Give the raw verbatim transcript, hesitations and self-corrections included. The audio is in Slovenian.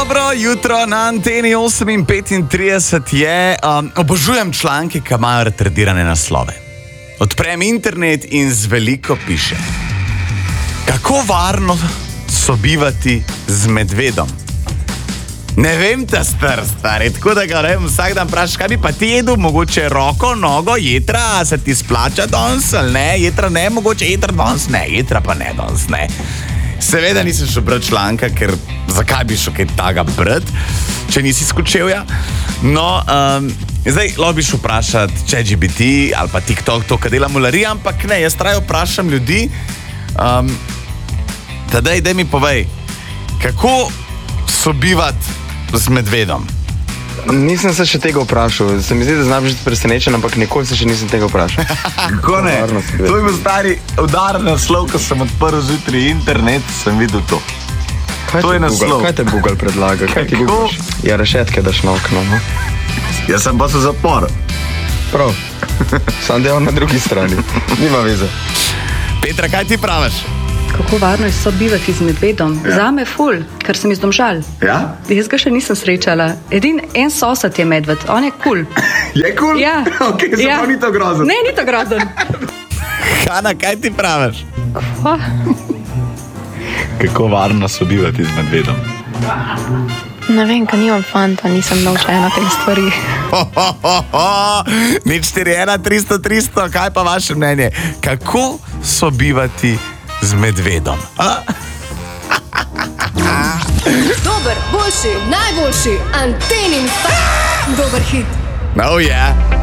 Dobro jutro na Anteni osem petintrideset je. Um, obožujem članke, ki imajo retardirane naslove. Odprem internet in z veliko piše: kako varno sobivati z medvedom? Ne vem, ta star, stari, tako da ga vem, vsak dan vprašaš, kaj bi pa ti jedel, mogoče roko, nogo, jetra, se ti splača danes ali ne, jetra ne, mogoče jetra danes ne, jetra pa ne danes ne. Seveda nisem šel brati članka, ker zakaj bi šel kaj taga brati, če nisi skočil, ja. No, um, zdaj, lahko bi šel vprašati ChatGPT ali pa TikTok, to, kaj dela mularija, ampak ne, jaz trajo vprašam ljudi, um, tadej, daj mi povej, kako sobivati z medvedom? Nisem se še tega vprašal. Se mi zdi, da znam biti presenečen, ampak nikoli se še nisem tega vprašal. Kako ne? To je bil stari udar naslov, ko sem odprl zjutraj internet, sem videl to. Kaj to je naslov. Kaj te Google predlaga? Kaj ti Google? Ja, rešetke daš na okno, no? Jaz sem pa se zapor. Prav. Sam delal na drugi strani. Nima veze. Petra, kaj ti praviš? Kako varno je sobivati z medvedom? Ja. Zame ful, ker sem iz Domžal. Ja? Jaz ga še nisem srečala. Edin en sosed je medved, on je kul. Je kul? Ja. Ok, se ja. pa ni to grozen. Ne, ni to grozen. Hanna, kaj ti praviš? Kva? Kako varno sobivati z medvedom? Ne vem, ker nimam fanta, nisem naučena teh stvari. Ho, ho, ho, ho. Nič štiri ena tristo tristo, kaj pa vaše mnenje? Kako sobivati z medvedom? A? Dober, boljši, najboljši, Antenin dober hit. Oh yeah.